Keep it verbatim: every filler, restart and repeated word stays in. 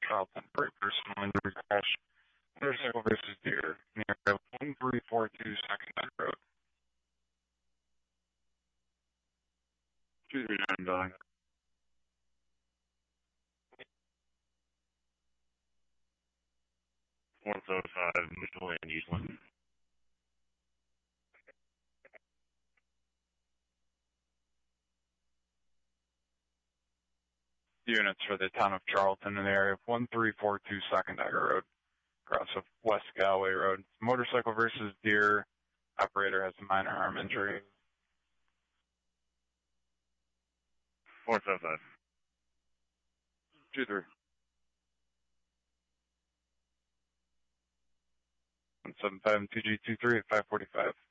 Charlton for a personal injury crash. Motorcycle versus deer near one three four two Second Neck Road. two three nine, Billing. one seven five, Mitchell and Eastland. Units for the town of Charlton in the area of one three four two Second Neck Road, across of West Galway Road. Motorcycle versus deer. Operator has a minor arm injury. four seven five. two three. one seven five and two G two three at five forty-five.